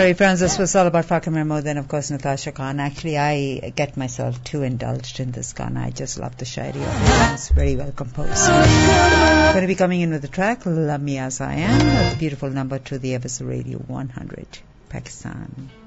Sorry, friends, this was all about Fakir Mahmood and, of course, Natasha Khan. Actually, I get myself too indulged in this Ghana. I just love the shairi of it. It's very well composed. Going to be coming in with the track, Love Me As I Am, a beautiful number to the Ever Radio 100, Pakistan.